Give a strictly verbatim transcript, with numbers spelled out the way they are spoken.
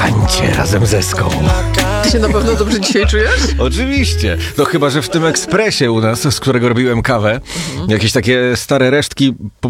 kancie razem ze Eską. Ty się na pewno dobrze dzisiaj czujesz? Oczywiście. No chyba, że w tym ekspresie u nas, z którego robiłem kawę, mhm. jakieś takie stare resztki po,